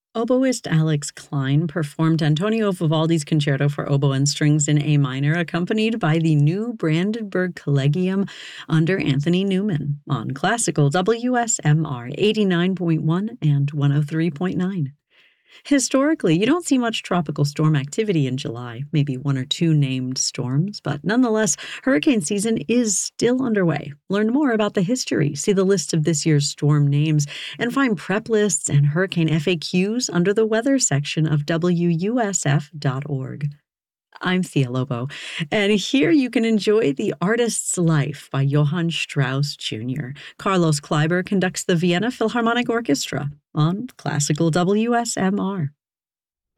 Oboist Alex Klein performed Antonio Vivaldi's Concerto for Oboe and Strings in A minor, accompanied by the new Brandenburg Collegium under Anthony Newman on Classical WSMR 89.1 and 103.9. Historically, you don't see much tropical storm activity in July, maybe one or two named storms, but nonetheless, hurricane season is still underway. Learn more about the history, see the list of this year's storm names, and find prep lists and hurricane FAQs under the weather section of WUSF.org. I'm Thea Lobo, and here you can enjoy The Artist's Life by Johann Strauss Jr. Carlos Kleiber conducts the Vienna Philharmonic Orchestra on Classical WSMR.